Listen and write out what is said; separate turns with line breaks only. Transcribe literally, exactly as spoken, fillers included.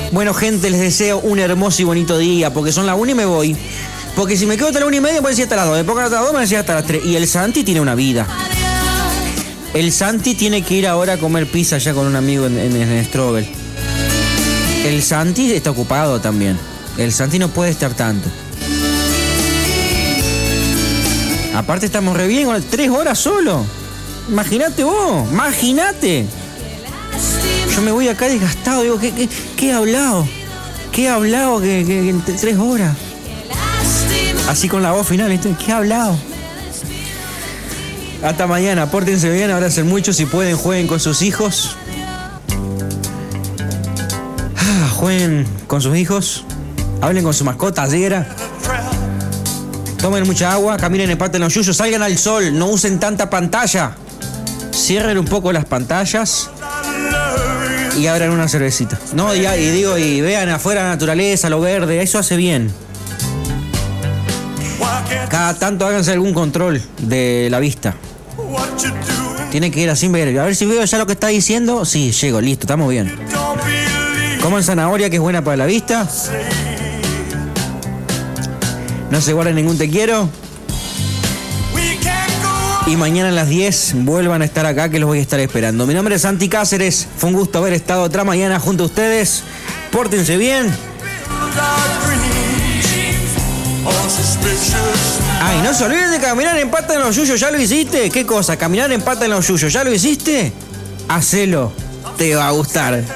Bueno, gente, les deseo un hermoso y bonito día, porque son las una y me voy. Porque si me quedo hasta la una y media, puede ser hasta las dos. Me pongo hasta las dos, me decía hasta las tres. Y el Santi tiene una vida. El Santi tiene que ir ahora a comer pizza allá con un amigo en, en, en Strobel. El Santi está ocupado también. El Santi no puede estar tanto. Aparte estamos re bien, tres horas solo. Imagínate vos, imagínate. Yo me voy acá desgastado, digo, ¿qué, qué, qué he hablado? ¿Qué he hablado que, que, que en tres horas? Así con la voz final, ¿viste? ¿Qué he hablado? Hasta mañana, pórtense bien, abracen mucho, si pueden, jueguen con sus hijos. Ah, jueguen con sus hijos, hablen con su mascota, ayer. Tomen mucha agua, caminen, empaten los yuyos, salgan al sol, no usen tanta pantalla. Cierren un poco las pantallas y abran una cervecita. No, y, y digo, y vean afuera la naturaleza, lo verde, eso hace bien. Cada tanto háganse algún control de la vista. Tiene que ir así ver. A ver si veo ya lo que está diciendo. Sí, llego, listo, estamos bien. Coman zanahoria, que es buena para la vista. No se guarden ningún te quiero. Y mañana a las diez vuelvan a estar acá, que los voy a estar esperando. Mi nombre es Santi Cáceres. Fue un gusto haber estado otra mañana junto a ustedes. Pórtense bien. Ay, no se olviden de caminar en pata en los yuyos. ¿Ya lo hiciste? ¿Qué cosa? ¿Caminar en pata en los yuyos? ¿Ya lo hiciste? Hacelo. Te va a gustar.